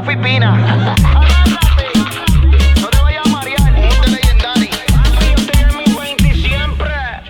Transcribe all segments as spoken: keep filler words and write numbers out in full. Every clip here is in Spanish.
la Filipina. No te vayas a marear. Monte Legendary. Papi, yo estoy en mi veinte siempre.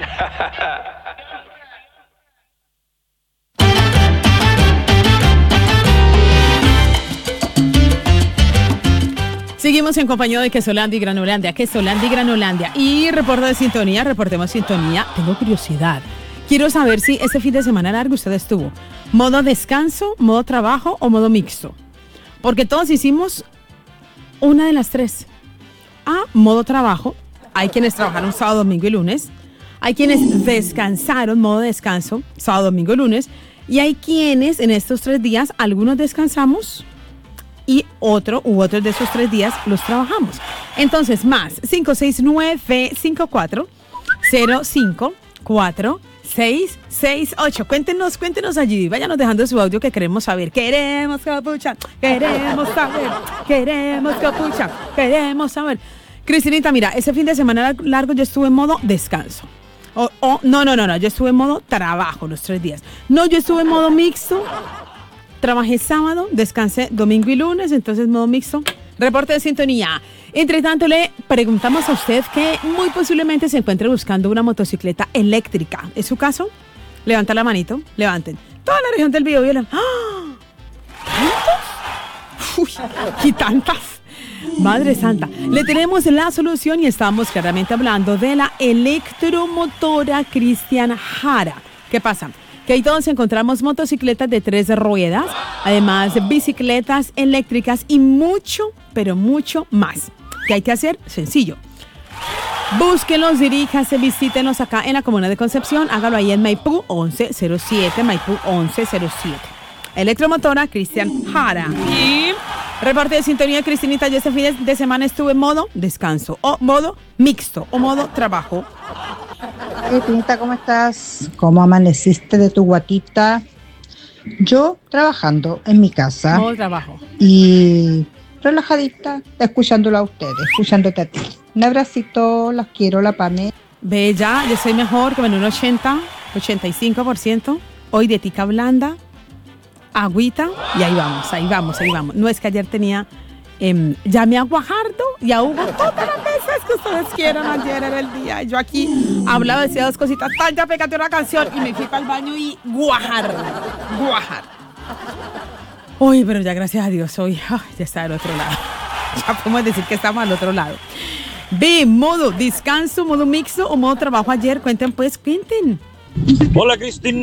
Seguimos en compañía de Quesolandia y Granolandia, Quesolandia y Granolandia. Y reporte de sintonía, reportemos sintonía. Tengo curiosidad. Quiero saber si este fin de semana largo usted estuvo modo descanso, modo trabajo o modo mixto. Porque todos hicimos una de las tres. A, modo trabajo. Hay quienes trabajaron sábado, domingo y lunes. Hay quienes descansaron, modo descanso, sábado, domingo y lunes. Y hay quienes en estos tres días, algunos descansamos y otro u otros de esos tres días los trabajamos. Entonces, más cinco seis nueve cinco cuatro cero cinco cuatro seis seis ocho. Cuéntenos, cuéntenos allí. Váyanos dejando su audio que queremos saber. Queremos capucha, queremos saber, queremos capucha, queremos saber. Cristinita, mira, ese fin de semana largo yo estuve en modo descanso. O, o, no, no, no, no, yo estuve en modo trabajo los tres días. No, yo estuve en modo mixto. Trabajé sábado, descansé domingo y lunes, entonces modo mixto. Reporte de sintonía. Entre tanto, le preguntamos a usted que muy posiblemente se encuentre buscando una motocicleta eléctrica. ¿Es su caso? Levanta la manito, levanten. Toda la región del Biobío. ¡Ah! ¿Tantos? Uy, ¿y tantas? Madre santa, le tenemos la solución y estamos claramente hablando de la electromotora Cristian Jara. ¿Qué pasa? Que ahí todos encontramos motocicletas de tres ruedas, además bicicletas eléctricas y mucho, pero mucho más. ¿Qué hay que hacer? Sencillo. Búsquenlos, diríjase, visítenos acá en la Comuna de Concepción, hágalo ahí en Maipú once cero siete, Maipú once cero siete. Electromotora Cristian Jara. Y reporte de sintonía, Cristinita, yo este fin de semana estuve en modo descanso, o modo mixto, o modo trabajo. Cristinita, ¿cómo estás? ¿Cómo amaneciste de tu guatita? Yo trabajando en mi casa. Modo trabajo. Y relajadita, escuchándola a ustedes, escuchándote a ti. Un abracito, las quiero, la Pame. Bella, yo soy mejor que en un ochenta, ochenta y cinco por ciento. Hoy de tica blanda, agüita, y ahí vamos, ahí vamos, ahí vamos. No es que ayer tenía, eh, llamé a Guajardo y a Hugo todas las veces que ustedes quieran. Ayer era el día. Y yo aquí hablaba, decía dos cositas, tal, ya pégate una canción, y me fui para el baño y Guajardo, Guajardo. Uy, pero ya gracias a Dios, hoy ay, ya está del otro lado. Ya podemos decir que estamos al otro lado. B, modo descanso, modo mixto o modo trabajo ayer. Cuenten pues, cuenten. Hola,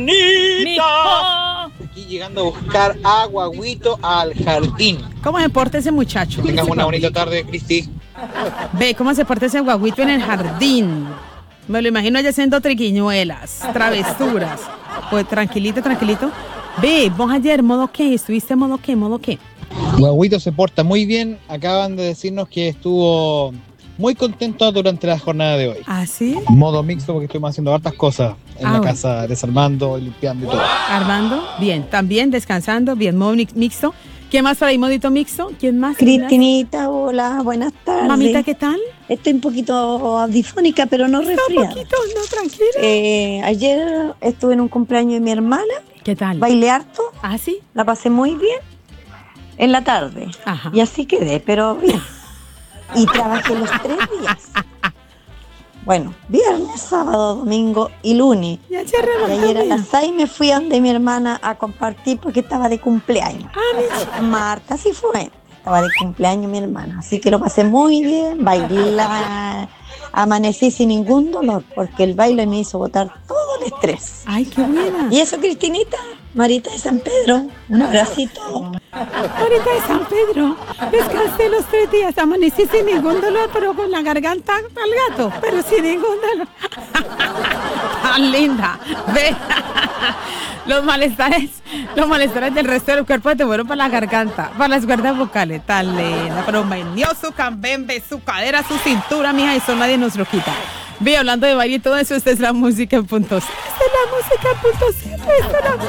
Cristinita. Aquí llegando a buscar agua, agüito al jardín. ¿Cómo se porta ese muchacho? Tengas una bonita tarde, Cristi. Ve, ¿cómo se porta ese guaguito en el jardín? Me lo imagino allá haciendo triquiñuelas, travesuras. Pues tranquilito, tranquilito. Ve, vos ayer, ¿modo qué? ¿Estuviste modo qué? ¿Modo qué? Guaguito se porta muy bien. Acaban de decirnos que estuvo muy contento durante la jornada de hoy. ¿Ah, sí? Modo mixto porque estuvimos haciendo hartas cosas en ah, la bueno. casa, desarmando, limpiando y todo. Armando, bien. También descansando, bien. Modo mixto. ¿Quién más por ahí, modito mixto? ¿Quién más? Cristinita, hola, buenas tardes. Mamita, ¿qué tal? Estoy un poquito audifónica, pero no resfriada. Un poquito, no, tranquila. Eh, ayer estuve en un cumpleaños de mi hermana. ¿Qué tal? Bailé harto. ¿Ah, sí? La pasé muy bien en la tarde. Ajá. Y así quedé, pero bien. Y trabajé los tres días. Bueno, viernes, sábado, domingo y lunes. Y ayer, y ayer a las seis me fui a donde mi hermana a compartir porque estaba de cumpleaños. Ah, Marta, sí fue. Estaba de cumpleaños mi hermana. Así que lo pasé muy bien. Bailé, amanecí sin ningún dolor porque el baile me hizo botar todo el estrés. Ay, qué buena. Y eso, Cristinita, Marita de San Pedro, un abracito. Marita de San Pedro, descansé los tres días, amanecí sin ningún dolor, pero con la garganta al gato, pero sin ningún dolor. Tan linda. Ve. Los malestares, los malestares del resto del cuerpo te fueron para la garganta, para las cuerdas vocales. Tan linda, pero vendió su cambembe, su cadera, su cintura, mija, y eso nadie nos lo quita. Vi hablando de baile y todo eso, esta es la música en puntos. Esta es la música en puntos. Esta es la música.